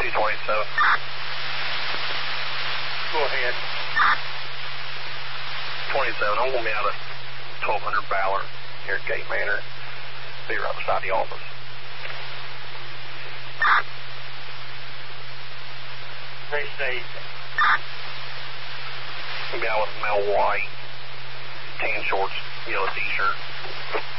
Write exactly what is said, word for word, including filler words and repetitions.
two twenty-seven. Go ahead. twenty-seven, I'm going to be out of twelve hundred Ballard here at Gate Manor. Be right beside the office. They say. A guy with Mel White, tan shorts, yellow t-shirt.